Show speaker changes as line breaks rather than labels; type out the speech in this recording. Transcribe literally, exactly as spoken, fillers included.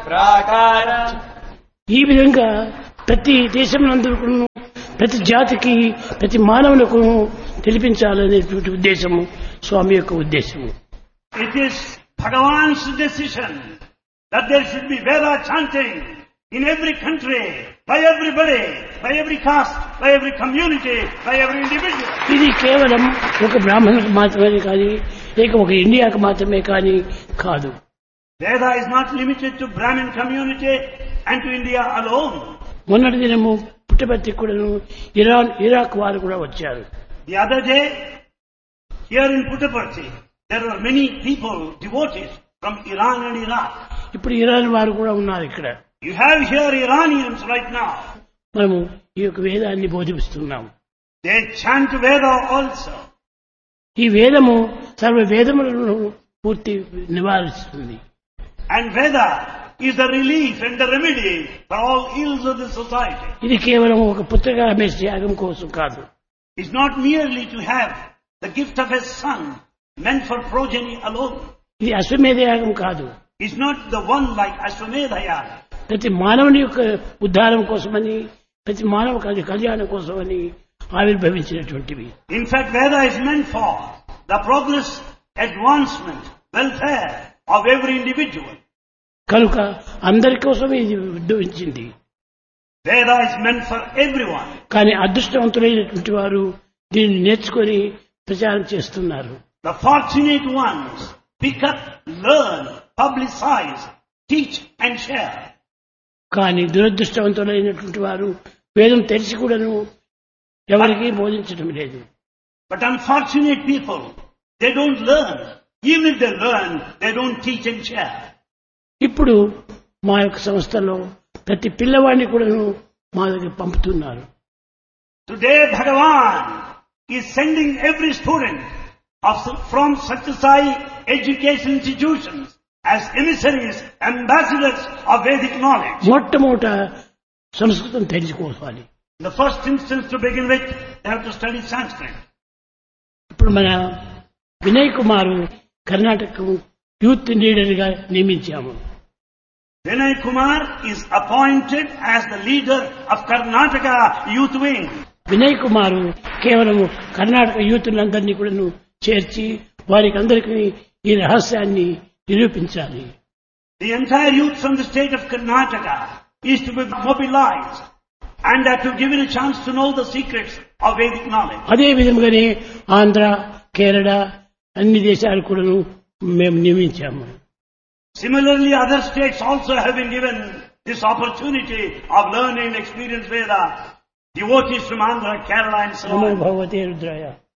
ప్రాకారం.
ఈ విధంగా ప్రతి దేశమునందుకు ప్రతి జాతికి ప్రతి మానవులకు తెలిపించాలనేటువంటి ఉద్దేశము స్వామి యొక్క ఉద్దేశము.
It is Bhagavan's decision that there should be Veda chanting in every country, by everybody, by every caste, by every community, by every individual.
ఇది కేవలం ఒక బ్రాహ్మణులకు మాత్రమే కానీ లేక ఒక ఇండియాకు మాత్రమే కానీ కాదు.
Veda is not limited to Brahmin community and to India alone.
మొన్నటి దినము పుట్టపర్తి కూడాను ఇరాన్ ఇరాక్ వారు కూడా వచ్చారు.
The other day, here in Puttaparthi, there were many people, devotees from Iran and Iraq.
ఇప్పుడు ఇరాన్ వారు కూడా ఉన్నారు ఇక్కడ.
You have here Iranians right now.
మనము ఈ యొక్క వేదాన్ని బోధిస్తున్నాము.
They chant Veda also.
ఈ వేదము సర్వ వేదములను పూర్తి నివారిస్తుంది.
And Veda is the relief and the remedy for all ills of the society.
ఇది కేవలం ఒక పుత్రకామే త్యాగం కోసం కాదు.
It's not merely to have the gift of a son meant for progeny alone.
ఇది అశ్వమేధ యాగం కాదు.
It's not the one like Ashwamedha Yaga.
ప్రతి మానవుని యొక్క ఉద్ధారం కోసమని ప్రతి మానవ కళ్యాణం కోసమని ఆవిర్భవించినటువంటివి.
In fact, Veda is meant for the progress, advancement, welfare of every individual.
కనుక అందరి కోసం ఇది ఉద్భవించింది.
Veda is meant for everyone.
కానీ అదృష్టవంతులైనటువంటి వారు దీన్ని నేర్చుకొని ప్రచారం చేస్తున్నారు.
The fortunate ones pick up, learn, publicize, teach and share.
కానీ దురదృష్టవంతులైనటువంటి వారు వేదం తెలిసి కూడాను ఎవరికీ బోధించడం లేదు.
But unfortunate people, they don't learn. Even if they learn, they don't teach and share.
ఇప్పుడు మా యొక్క సంస్థలో ప్రతి పిల్లవాడిని కూడాను మా దగ్గర పంపుతున్నారు.
Today Bhagavan is sending every student of, from Satyasai education institutions as emissaries, ambassadors of Vedic knowledge.
మొట్టమొదట సంస్కృతం తెలుసుకోవాలి.
In the first instance, to begin with, they have to study Sanskrit.
ఇప్పుడు మన వినయ్ కుమార్ కర్ణాటక యూత్ లీడర్ గా నియమించాము.
Vinay Kumar is appointed as the leader of Karnataka Youth Wing.
Vinay Kumar కేవలం కర్ణాటక యూత్లందరినీ కూడా చేర్చి వారికి అందరికీ ఈ రహస్యాన్ని నిరూపించాలి.
The entire youth from the state of Karnataka is to be mobilized and are to given a chance to know the secrets of Vedic knowledge.
అదే విధంగానే ఆంధ్ర, కేరళ అన్ని దేశాలు కూడా మేము నియమించాము.
Similarly, other states also have been given this opportunity of learning and experience Veda. Devotees from Andhra, Kerala and so on.
భగవతే రుద్రాయ.